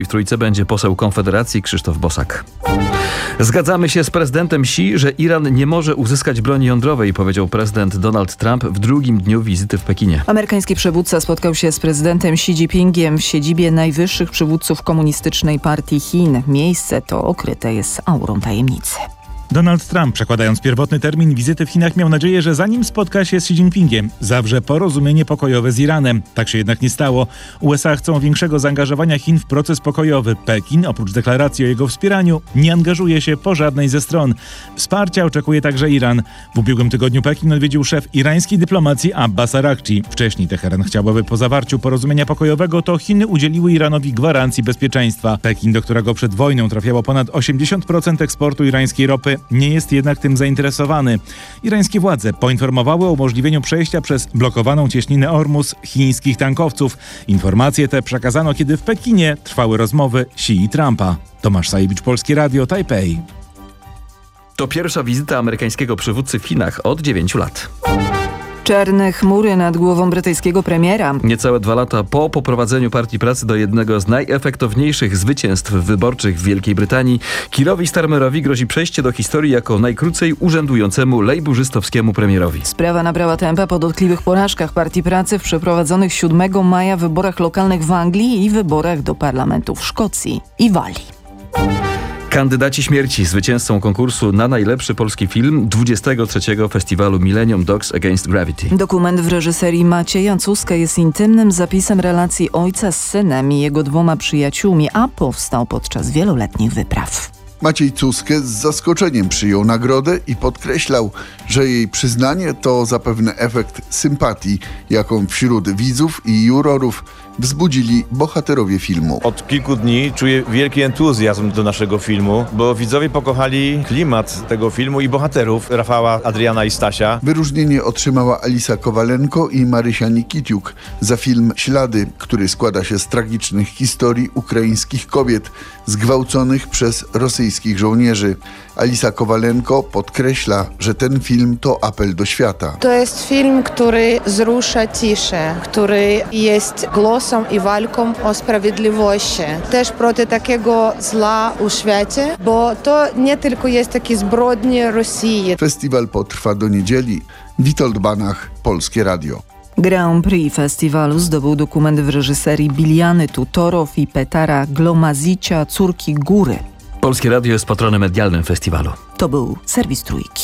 W trójce będzie poseł Konfederacji Krzysztof Bosak. Zgadzamy się z prezydentem Xi, że Iran nie może uzyskać broni jądrowej, powiedział prezydent Donald Trump w drugim dniu wizyty w Pekinie. Amerykański przywódca spotkał się z prezydentem Xi Jinpingiem w siedzibie najwyższych przywódców komunistycznej partii Chin. Miejsce to okryte jest aurą tajemnicy. Donald Trump, przekładając pierwotny termin wizyty w Chinach, miał nadzieję, że zanim spotka się z Xi Jinpingiem, zawrze porozumienie pokojowe z Iranem. Tak się jednak nie stało. USA chcą większego zaangażowania Chin w proces pokojowy. Pekin, oprócz deklaracji o jego wspieraniu, nie angażuje się po żadnej ze stron. Wsparcia oczekuje także Iran. W ubiegłym tygodniu Pekin odwiedził szef irańskiej dyplomacji Abbas Araghchi. Wcześniej Teheran chciał, aby po zawarciu porozumienia pokojowego to Chiny udzieliły Iranowi gwarancji bezpieczeństwa. Pekin, do którego przed wojną trafiało ponad 80% eksportu irańskiej ropy, nie jest jednak tym zainteresowany. Irańskie władze poinformowały o umożliwieniu przejścia przez blokowaną cieśninę Ormus chińskich tankowców. Informacje te przekazano, kiedy w Pekinie trwały rozmowy Xi i Trumpa. Tomasz Sajewicz, Polskie Radio, Tajpej. To pierwsza wizyta amerykańskiego przywódcy w Chinach od 9 lat. Czarne chmury nad głową brytyjskiego premiera. Niecałe 2 lata po poprowadzeniu Partii Pracy do jednego z najefektowniejszych zwycięstw wyborczych w Wielkiej Brytanii, Keerowi Starmerowi grozi przejście do historii jako najkrócej urzędującemu lejburzystowskiemu premierowi. Sprawa nabrała tempa po dotkliwych porażkach Partii Pracy w przeprowadzonych 7 maja wyborach lokalnych w Anglii i wyborach do parlamentu w Szkocji i Walii. Kandydaci śmierci, zwycięzcą konkursu na najlepszy polski film 23. Festiwalu Millennium Dogs Against Gravity. Dokument w reżyserii Macieja Cuska jest intymnym zapisem relacji ojca z synem i jego 2 przyjaciółmi, a powstał podczas wieloletnich wypraw. Maciej Cuskę z zaskoczeniem przyjął nagrodę i podkreślał, że jej przyznanie to zapewne efekt sympatii, jaką wśród widzów i jurorów wzbudzili bohaterowie filmu. Od kilku dni czuję wielki entuzjazm do naszego filmu, bo widzowie pokochali klimat tego filmu i bohaterów Rafała, Adriana i Stasia. Wyróżnienie otrzymała Alisa Kowalenko i Marysia Nikitiuk za film Ślady, który składa się z tragicznych historii ukraińskich kobiet zgwałconych przez rosyjskich żołnierzy. Alisa Kowalenko podkreśla, że ten film to apel do świata. To jest film, który wzrusza ciszę, który jest głosem i walką o sprawiedliwość. Też proti takiego zła u świecie, bo to nie tylko jest takie zbrodnie Rosji. Festiwal potrwa do niedzieli. Witold Banach, Polskie Radio. Grand Prix festiwalu zdobył dokument w reżyserii Biliany Tutorow i Petara Glomazicia, Córki Góry. Polskie Radio jest patronem medialnym festiwalu. To był serwis Trójki.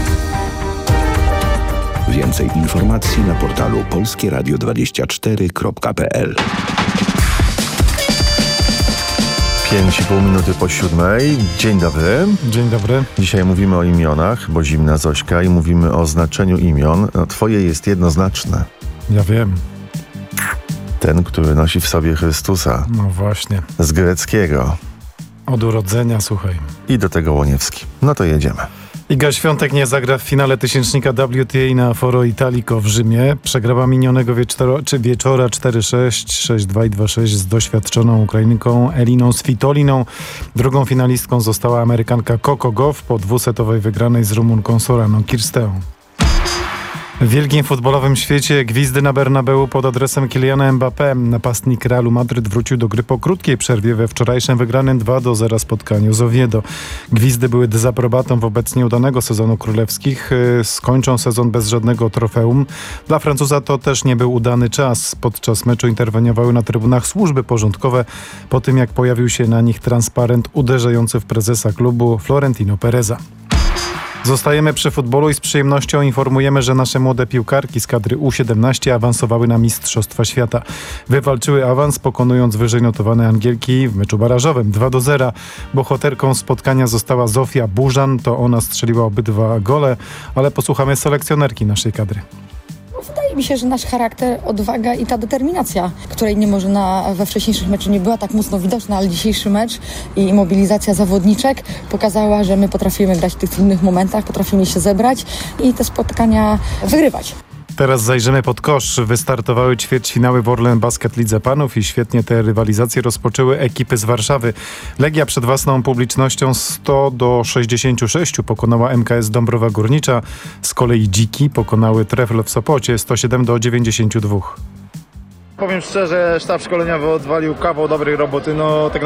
Więcej informacji na portalu polskieradio24.pl. 5,5 minuty po 7. Dzień dobry. Dzień dobry. Dzisiaj mówimy o imionach, bo zimna Zośka, i mówimy o znaczeniu imion. No, twoje jest jednoznaczne. Ja wiem. Ten, który nosi w sobie Chrystusa. No właśnie. Z greckiego. Od urodzenia, słuchaj. I do tego Łoniewski. No to jedziemy. Iga Świątek nie zagra w finale tysięcznika WTA na Foro Italico w Rzymie. Przegrała minionego wieczora 4-6, 6-2 i 2-6 z doświadczoną Ukrainką Eliną Svitoliną. Drugą finalistką została Amerykanka Coco Gauff po 2-setowej wygranej z Rumunką Soraną Kirsteą. W wielkim futbolowym świecie gwizdy na Bernabeu pod adresem Kyliana Mbappé. Napastnik Realu Madryt wrócił do gry po krótkiej przerwie we wczorajszym wygranym 2-0 spotkaniu z Oviedo. Gwizdy były dezaprobatą wobec nieudanego sezonu królewskich. Skończą sezon bez żadnego trofeum. Dla Francuza to też nie był udany czas. Podczas meczu interweniowały na trybunach służby porządkowe po tym, jak pojawił się na nich transparent uderzający w prezesa klubu Florentino Pereza. Zostajemy przy futbolu i z przyjemnością informujemy, że nasze młode piłkarki z kadry U17 awansowały na Mistrzostwa Świata. Wywalczyły awans, pokonując wyżej notowane Angielki w meczu barażowym 2-0. Bohaterką spotkania została Zofia Burzan, to ona strzeliła obydwa gole, ale posłuchamy selekcjonerki naszej kadry. Wydaje mi się, że nasz charakter, odwaga i ta determinacja, której nie może we wcześniejszych meczach nie była tak mocno widoczna, ale dzisiejszy mecz i mobilizacja zawodniczek pokazała, że my potrafimy grać w tych trudnych momentach, potrafimy się zebrać i te spotkania wygrywać. Teraz zajrzymy pod kosz. Wystartowały ćwierćfinały w Orlen Basket Lidze Panów i świetnie te rywalizacje rozpoczęły ekipy z Warszawy. Legia przed własną publicznością 100-66 pokonała MKS Dąbrowa Górnicza. Z kolei Dziki pokonały Trefl w Sopocie 107-92. Powiem szczerze, sztab szkoleniowy odwalił kawał dobrej roboty. Tak